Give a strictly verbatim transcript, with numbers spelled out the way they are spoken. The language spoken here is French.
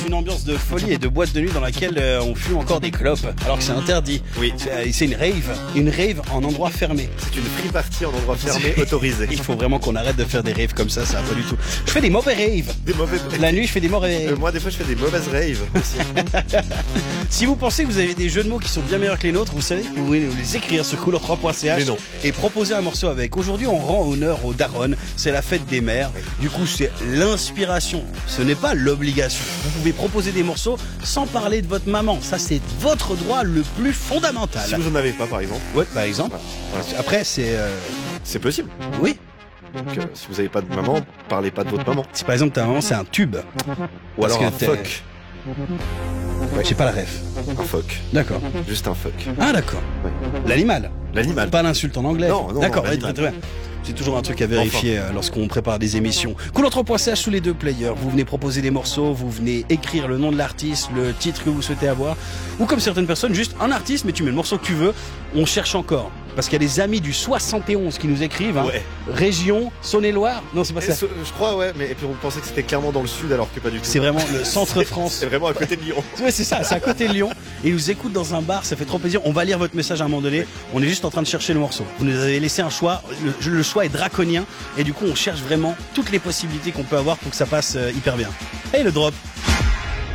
une ambiance de folie et de boîte de nuit dans laquelle euh, on fume encore des clopes, alors que c'est interdit. Oui. C'est, euh, c'est une rave, une rave en endroit fermé. C'est une free party en endroit fermé autorisé. Il faut vraiment qu'on arrête de faire des raves comme ça, ça va pas du tout. Je fais des mauvais raves. Des mauvais... La nuit, je fais des mauvais Euh, raves. moi, des fois, je fais des mauvaises raves aussi. Si vous pensez que vous avez des jeux de mots qui sont bien meilleurs que les nôtres, vous savez que vous pouvez nous les écrire sur couleur trois point c h Mais non. et proposer un morceau avec. Aujourd'hui, on rend honneur aux darons. C'est la fête des mères. Du coup, c'est l'inspiration. Ce n'est pas l'obligation. Vous pouvez proposer des morceaux sans parler de votre maman. Ça, c'est votre droit le plus fondamental. Si vous en avez pas, par exemple, Ouais, par exemple. Voilà. Après, c'est... euh, c'est possible. Oui. Donc, euh, si vous n'avez pas de maman, parlez pas de votre maman. Si par exemple ta maman, c'est un tube. Ou Parce alors que un t'es- phoque. Ouais, j'ai pas la ref. Un phoque. D'accord. Juste un phoque. Ah, d'accord. Ouais. L'animal. L'animal. Pas l'insulte en anglais. Non, non, D'accord, non, ouais, l'animal. très, très bien. C'est toujours un truc à vérifier euh, lorsqu'on prépare des émissions. couleur trois point c h sous les deux players. Vous venez proposer des morceaux, vous venez écrire le nom de l'artiste, le titre que vous souhaitez avoir. Ou comme certaines personnes, juste un artiste, mais tu mets le morceau que tu veux. On cherche encore. Parce qu'il y a des amis du soixante et onze qui nous écrivent. Hein. Ouais. Région, Saône-et-Loire. Non, c'est pas Et ça. ce- je crois, ouais, mais et puis on pensait que c'était clairement dans le sud alors que pas du tout. C'est vraiment le centre France. C'est vraiment à côté de Lyon. Ouais, c'est ça, c'est à côté de Lyon. Et ils nous écoutent dans un bar, ça fait trop plaisir. On va lire votre message à un moment donné. On est juste en train de chercher le morceau. Vous nous avez laissé un choix. Le, le choix est draconien. Et du coup, on cherche vraiment toutes les possibilités qu'on peut avoir pour que ça passe euh, hyper bien. Hey, le drop!